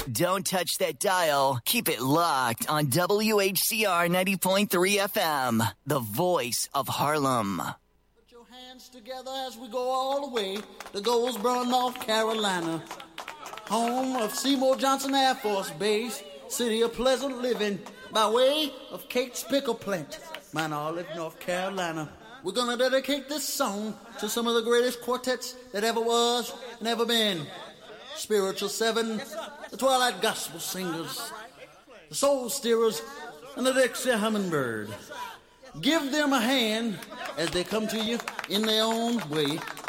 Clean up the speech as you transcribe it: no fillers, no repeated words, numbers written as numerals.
Don't touch that dial. Keep it locked on WHCR 90.3 FM, the voice of Harlem. Put your hands together as we go all the way to Goldsboro, North Carolina, home of Seymour Johnson Air Force Base, city of pleasant living, by way of Kate's Pickle Plant, Mount Olive, North Carolina. We're gonna dedicate this song to some of the greatest quartets that ever was and ever been. Spiritual Seven, the Twilight Gospel Singers, the Soul Steerers, and the Dixie Hummingbird. Give them a hand as they come to you in their own way.